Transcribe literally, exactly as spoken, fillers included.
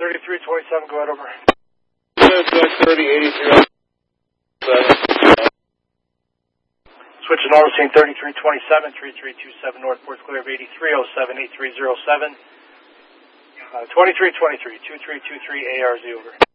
thirty-three twenty-seven, go ahead, over. thirty eighty-three. Switching over, scene thirty-three twenty-seven, three three two seven Northport's clear of eighty-three oh seven, eight three oh seven. Uh, twenty-three twenty-three, two three two three A R Z, over.